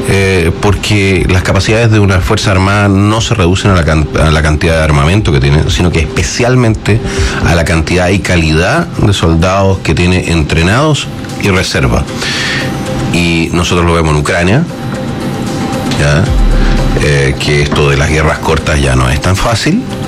porque las capacidades de una Fuerza Armada no se reducen a la cantidad de armamento que tiene, sino que especialmente a la cantidad y calidad de soldados que tiene entrenados y reserva. Y nosotros lo vemos en Ucrania, ¿ya? Que esto de las guerras cortas ya no es tan fácil.